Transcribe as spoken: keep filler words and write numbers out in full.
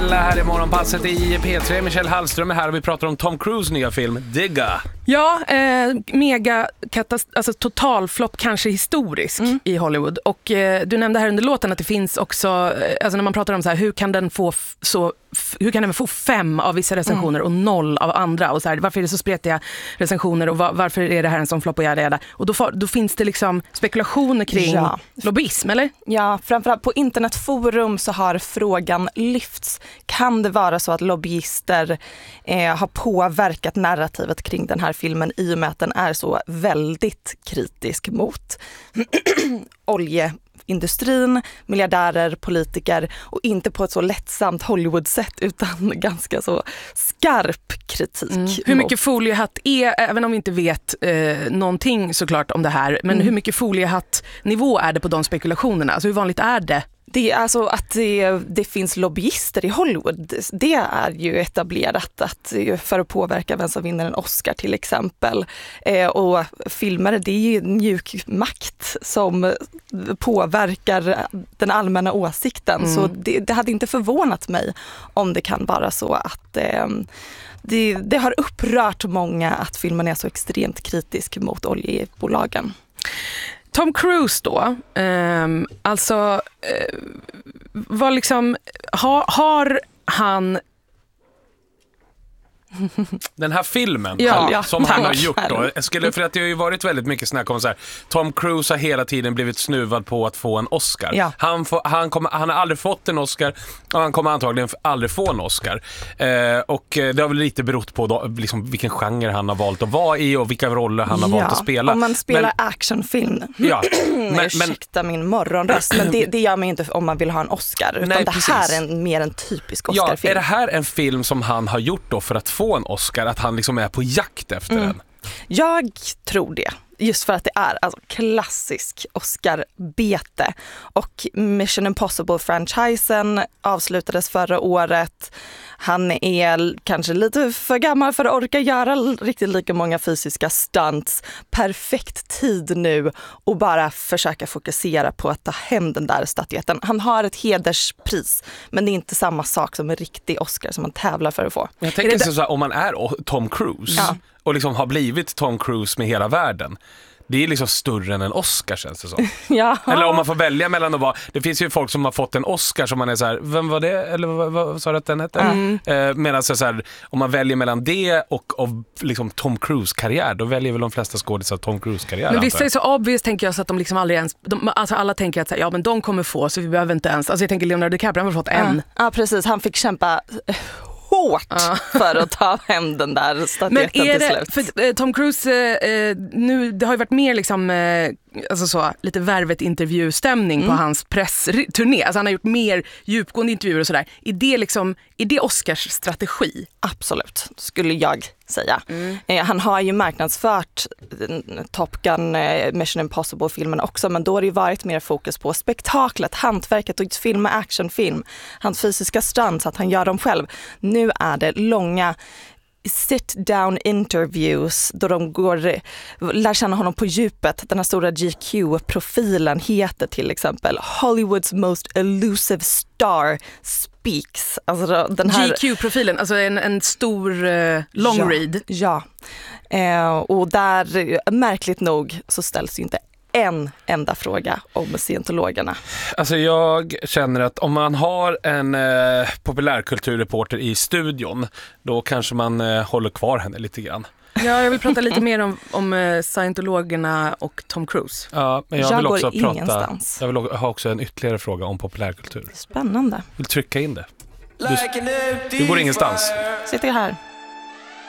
Aktuella här i morgonpasset i P tre. Michelle Hallström är här och vi pratar om Tom Cruise nya film Digga. Ja, eh, mega katast- alltså totalflopp kanske historisk mm. i Hollywood. Och eh, du nämnde här under låten att det finns också, eh, alltså när man pratar om så här, hur kan den få f- så f- hur kan den få fem av vissa recensioner mm. och noll av andra och så här, varför är det så spretiga recensioner och va- varför är det här en sån flopp och jada jada. Och då, får, då finns det liksom spekulationer kring ja. lobbyism, eller? Ja, framförallt på internetforum så har frågan lyfts. Kan det vara så att lobbyister eh, har påverkat narrativet kring den här filmen i och med att den är så väldigt kritisk mot oljeindustrin, miljardärer, politiker och inte på ett så lättsamt Hollywood-sätt utan ganska så skarp kritik. Mm. Hur mycket foliehatt är, även om vi inte vet eh, någonting såklart om det här, men mm. hur mycket foliehatt-nivå är det på de spekulationerna? Alltså hur vanligt är det? Det är alltså att det, det finns lobbyister i Hollywood. Det är ju etablerat att, för att påverka vem som vinner en Oscar till exempel. Eh, och filmare, det är ju en mjuk makt som påverkar den allmänna åsikten. Mm. Så det, det hade inte förvånat mig om det kan vara så att eh, det, det har upprört många att filmen är så extremt kritisk mot oljebolagen. Tom Cruise då, eh, alltså eh, var liksom, ha, har han... Den här filmen ja, ja, som tack. han har gjort då, jag skulle, för att det har ju varit väldigt mycket snack om så här, Tom Cruise har hela tiden blivit snuvad på att få en Oscar. Ja. Han, får, han, kommer, han har aldrig fått en Oscar och han kommer antagligen aldrig få en Oscar. Eh, och det har väl lite berott på då, liksom, vilken genre han har valt att vara i och vilka roller han har ja, valt att spela. Om man spelar men, actionfilm, ja, men, ursäkta min morgonröst, men det, det gör man inte om man vill ha en Oscar. Utan nej, det precis. Här är en, mer en typisk Oscar-film. Ja, är det här en film som han har gjort då för att få en Oscar? Att han liksom är på jakt efter mm. den? Jag tror det. Just för att det är alltså klassisk Oscar-bete. Och Mission Impossible-franchisen avslutades förra året. Han är kanske lite för gammal för att orka göra riktigt lika många fysiska stunts. Perfekt tid nu och bara försöka fokusera på att ta hem den där statyetten. Han har ett hederspris, men det är inte samma sak som en riktig Oscar som man tävlar för att få. Jag tänker så, så här, om man är Tom Cruise ja. och liksom har blivit Tom Cruise med hela världen. Det är liksom större än en Oscar, känns det som. Ja. Eller om man får välja mellan att vara... Det finns ju folk som har fått en Oscar som man är så här, vem var det? Eller vad, vad sa du att den hette? Mm. Eh, medan så här, om man väljer mellan det och, och liksom Tom Cruise-karriär, då väljer väl de flesta skådespelare Tom Cruise-karriär. Men vissa är så obvious, tänker jag, så att de liksom aldrig ens... De, alltså alla tänker att ja, men de kommer få, så vi behöver inte ens... Alltså jag tänker Leonardo DiCaprio, han har fått en. Ja, ja precis. Han fick kämpa... hårt ja. för att ta hem den där statyetten till slut. För, eh, Tom Cruise, eh, nu, det har ju varit mer liksom, eh, alltså så, lite värvet-intervjustämning mm. på hans pressturné. Alltså han har gjort mer djupgående intervjuer och sådär. Är det, liksom, är det Oscars strategi? Absolut, skulle jag säga. Mm. Eh, han har ju marknadsfört Top Gun, eh, Mission Impossible-filmen också, men då har det ju varit mer fokus på spektaklet, hantverket och filma actionfilm. Hans fysiska stunts, att han gör dem själv. Nu är det långa sit-down interviews då de går, lär känna honom på djupet. Den här stora G Q-profilen heter till exempel Hollywood's most elusive star speaks. Alltså den här... G Q-profilen, alltså en, en stor uh, long ja, read. Ja, eh, och där märkligt nog så ställs ju inte en enda fråga om scientologerna. Alltså jag känner att om man har en eh, populärkulturreporter i studion, då kanske man eh, håller kvar henne lite grann. Ja, jag vill prata lite mer om, om uh, scientologerna och Tom Cruise. Ja, men jag, jag vill går också prata. Ingenstans. Jag vill ha också en ytterligare fråga om populärkultur. Spännande. Jag vill trycka in det. Du, du går ingenstans. Sitter jag här.